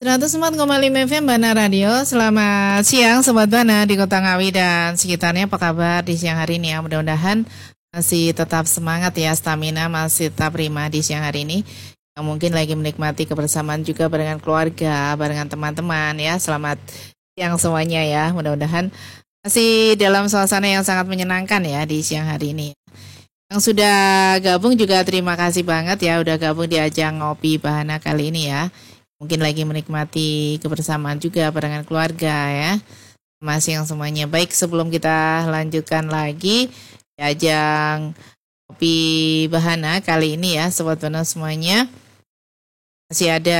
104,5 FM Bana Radio. Selamat siang Sobat Bana di Kota Ngawi dan sekitarnya. Apa kabar di siang hari ini ya? Mudah-mudahan masih tetap semangat ya, stamina masih tetap prima di siang hari ini. Yang mungkin lagi menikmati kebersamaan juga barengan keluarga, barengan teman-teman ya. Selamat siang semuanya ya. Mudah-mudahan masih dalam suasana yang sangat menyenangkan ya di siang hari ini. Yang sudah gabung juga terima kasih banget ya, udah gabung di ajang Ngopi Bahana kali ini ya. Mungkin lagi menikmati kebersamaan juga barengan keluarga ya. Masih yang semuanya. Baik, sebelum kita lanjutkan lagi di ajang Ngopi Bahana kali ini ya, Sobat Bana semuanya. Masih ada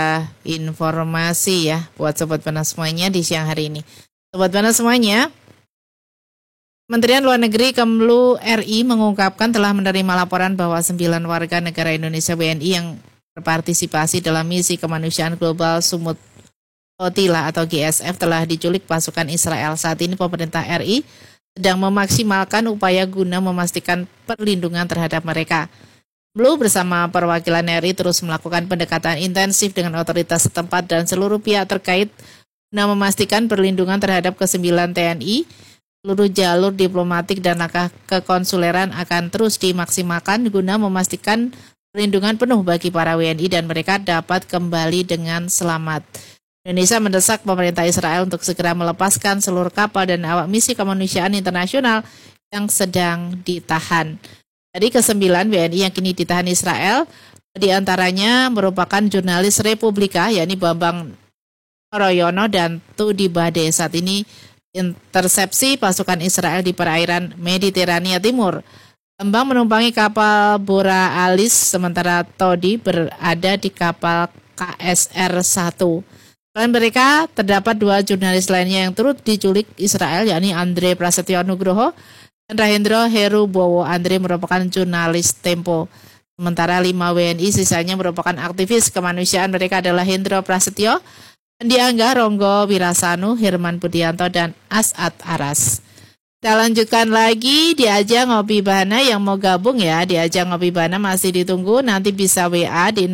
informasi ya buat Sobat Bana semuanya di siang hari ini. Sobat Bana semuanya, Kementerian Luar Negeri Kemlu RI mengungkapkan telah menerima laporan bahwa 9 warga negara Indonesia WNI yang berpartisipasi dalam misi kemanusiaan global Sumut Otila atau GSF telah diculik pasukan Israel. Saat ini pemerintah RI sedang memaksimalkan upaya guna memastikan perlindungan terhadap mereka. Kemlu bersama perwakilan RI terus melakukan pendekatan intensif dengan otoritas setempat dan seluruh pihak terkait guna memastikan perlindungan terhadap ke-9 TNI. Seluruh jalur diplomatik dan langkah kekonsuleran akan terus dimaksimalkan guna memastikan perlindungan penuh bagi para WNI dan mereka dapat kembali dengan selamat. Indonesia mendesak pemerintah Israel untuk segera melepaskan seluruh kapal dan awak misi kemanusiaan internasional yang sedang ditahan. Dari ke-9 WNI yang kini ditahan Israel, di antaranya merupakan jurnalis Republika, yakni Bambang Royono dan Tudi Bade. Saat ini intersepsi pasukan Israel di perairan Mediterania Timur. Bambang menumpangi kapal Bora Alis, sementara Todi berada di kapal KSR-1. Selain mereka, terdapat 2 jurnalis lainnya yang turut diculik Israel, yakni Andre Prasetyo Nugroho dan Rahendro Heru Bowo. Andre merupakan jurnalis Tempo. Sementara 5 WNI sisanya merupakan aktivis kemanusiaan. Mereka adalah Hendro Prasetyo, Andi Angga, Ronggo Wirasanu, Herman Budianto, dan As'ad Aras. Kita lanjutkan lagi di ajang Ngopi Bahana. Yang mau gabung ya di ajang Ngopi Bahana masih ditunggu. Nanti bisa WA di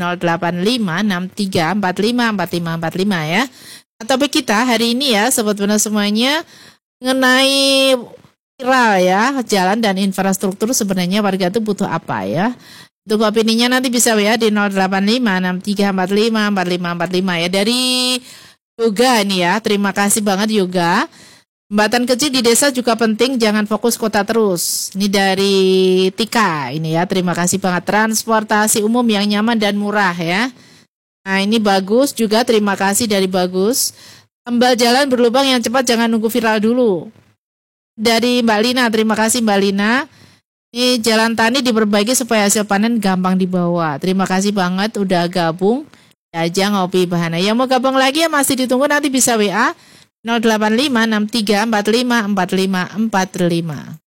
08563454545 ya. Topik kita hari ini ya Sobat Bana semuanya mengenai viral ya, jalan dan infrastruktur. Sebenarnya warga itu butuh apa ya? Untuk opininya nanti bisa WA di 08563454545 ya. Dari Yoga ini ya, terima kasih banget Yoga. Jembatan kecil di desa juga penting, jangan fokus kota terus. Ini dari Tika ini ya, terima kasih banget. Transportasi umum yang nyaman dan murah ya. Nah ini bagus juga, terima kasih dari Bagus. Tambal jalan berlubang yang cepat, jangan nunggu viral dulu. Dari Mbak Lina, terima kasih Mbak Lina. Ini jalan tani diperbaiki supaya hasil panen gampang dibawa. Terima kasih banget udah gabung aja Ngopi Bahana. Yang mau gabung lagi ya masih ditunggu, nanti bisa WA 08563454545.